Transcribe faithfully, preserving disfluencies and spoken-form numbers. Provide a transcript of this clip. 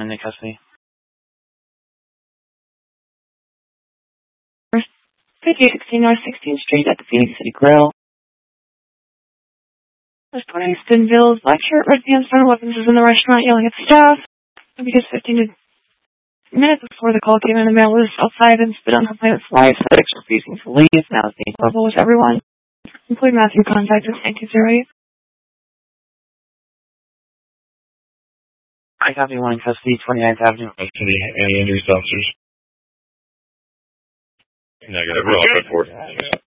one in custody. fifty sixteen North sixteenth Street at the Phoenix City Grill. There's twenty Stinville's black shirt, red pants, front weapons is in the restaurant yelling at the staff. Because fifteen minutes before the call came in, the man was outside and spit on her planet's life. Medics refusing to leave. Now it's being level with everyone, including Matthew, contacted nine two zero eight. I copy one in custody, twenty-ninth Avenue. Custody, any injuries, officers? Negative. We're off at four.